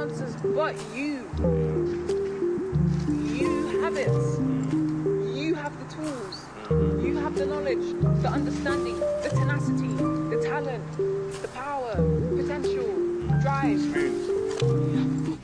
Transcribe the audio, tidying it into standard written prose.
answers but you. You have it. You have the tools. You have the knowledge, the understanding, the tenacity, the talent, the power, potential, drive.